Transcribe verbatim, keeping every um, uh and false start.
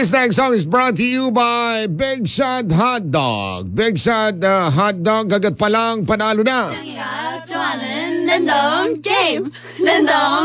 This next song is brought to you by Big Shot Hot Dog. Big Shot uh, Hot Dog, kagat pa lang panalo na. 좋아하는 랜덤 게임 랜덤